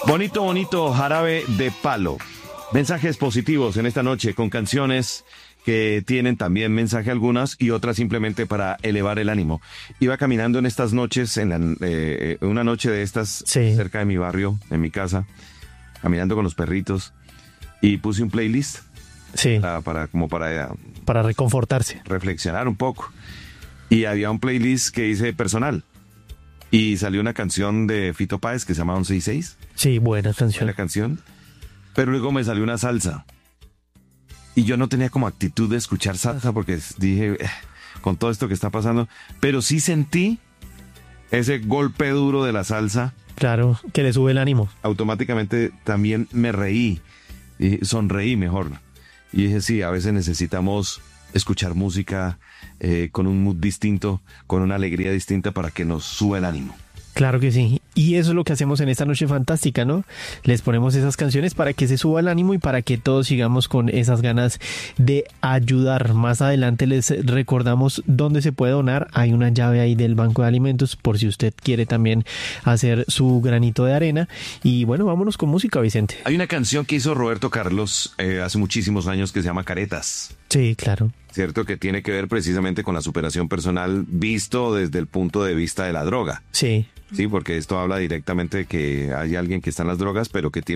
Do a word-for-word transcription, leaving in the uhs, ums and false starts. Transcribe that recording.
Bonito, bonito jarabe de palo. Mensajes positivos en esta noche con canciones que tienen también mensaje algunas y otras simplemente para elevar el ánimo. Iba caminando en estas noches, en la, eh, una noche de estas, Sí. cerca de mi barrio, en mi casa, caminando con los perritos, y puse un playlist Sí, para, para como para para reconfortarse. reflexionar un poco. Y había un playlist que hice personal. Y salió una canción de Fito Páez que se llama once y seis. Sí, buena canción. La canción. Pero luego me salió una salsa. Y yo no tenía como actitud de escuchar salsa porque dije, eh, con todo esto que está pasando. Pero sí sentí ese golpe duro de la salsa. Claro, que le sube el ánimo. Automáticamente también me reí. Y sonreí mejor. Y dije, sí, a veces necesitamos escuchar música eh, con un mood distinto, con una alegría distinta para que nos suba el ánimo. Claro que sí. Y eso es lo que hacemos en esta noche fantástica, ¿no? Les ponemos esas canciones para que se suba el ánimo y para que todos sigamos con esas ganas de ayudar. Más adelante les recordamos dónde se puede donar. Hay una llave ahí del Banco de Alimentos por si usted quiere también hacer su granito de arena. Y bueno, vámonos con música, Vicente. Hay una canción que hizo Roberto Carlos eh, hace muchísimos años que se llama Caretas. Sí, claro. ¿Cierto? Que tiene que ver precisamente con la superación personal visto desde el punto de vista de la droga. Sí. Sí, porque esto habla directamente de que hay alguien que está en las drogas, pero que tiene